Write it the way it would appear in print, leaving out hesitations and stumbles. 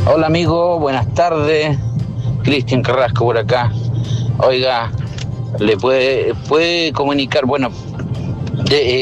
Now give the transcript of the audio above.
Hola amigo, buenas tardes. Cristian Carrasco por acá. Oiga, puede comunicar, bueno,